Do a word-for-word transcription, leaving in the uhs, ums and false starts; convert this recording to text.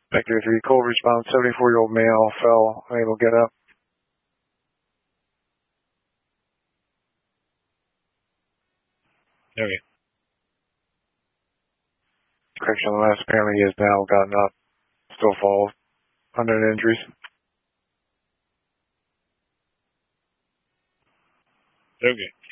Vector three, cold response, seventy-four-year-old male, fell, unable to get up. Okay. Correction on the last, apparently he has now gotten up. Still falls. Under injuries. Okay.